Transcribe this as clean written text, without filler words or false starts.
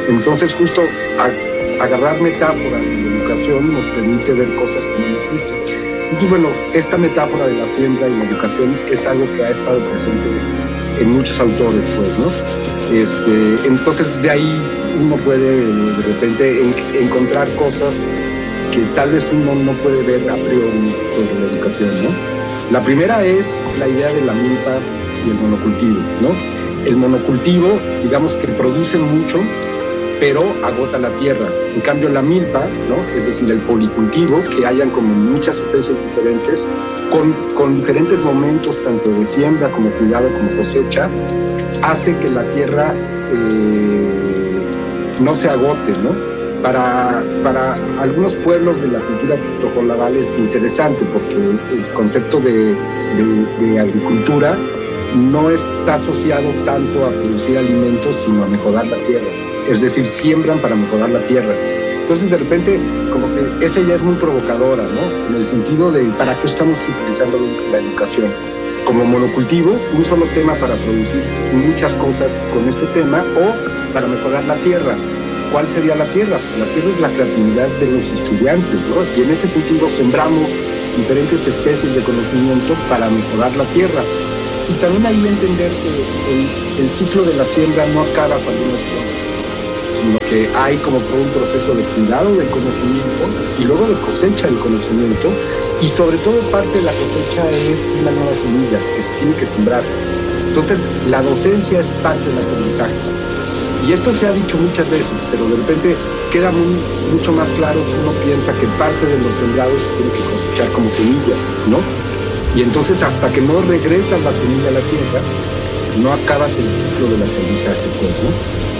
Entonces justo agarrar metáforas de la educación nos permite ver cosas que no hemos visto. Entonces, bueno, esta metáfora de la siembra y la educación es algo que ha estado presente en muchos autores, pues, ¿no? Entonces, de ahí uno puede de repente encontrar cosas que tal vez uno no puede ver a priori sobre la educación, ¿no? La primera es la idea de la milpa y el monocultivo, ¿no? El monocultivo, digamos que produce mucho, pero agota la tierra. En cambio, la milpa, ¿no? Es decir, el policultivo, que hayan como muchas especies diferentes, con diferentes momentos, tanto de siembra como cuidado como cosecha, hace que la tierra no se agote, ¿no? Para algunos pueblos de la cultura tojolabal es interesante porque el concepto de agricultura no está asociado tanto a producir alimentos, sino a mejorar la tierra. Es decir, siembran para mejorar la tierra. Entonces, de repente, como que esa ya es muy provocadora, ¿no? En el sentido de ¿para qué estamos utilizando la educación? Como monocultivo, un solo tema para producir muchas cosas con este tema, o para mejorar la tierra. ¿Cuál sería la tierra? Pues la tierra es la creatividad de los estudiantes, ¿no? Y en ese sentido sembramos diferentes especies de conocimiento para mejorar la tierra. Y también ahí entender que el ciclo de la siembra no acaba cuando uno siembra, sino que hay como todo un proceso de cuidado del conocimiento y luego de cosecha del conocimiento, y sobre todo parte de la cosecha es una nueva semilla que se tiene que sembrar. Entonces la docencia es parte del aprendizaje, y esto se ha dicho muchas veces, pero de repente queda mucho más claro si uno piensa que parte de los sembrados se tiene que cosechar como semilla, ¿no? Y entonces hasta que no regresa la semilla a la tierra, no acabas el ciclo del aprendizaje, pues, ¿no?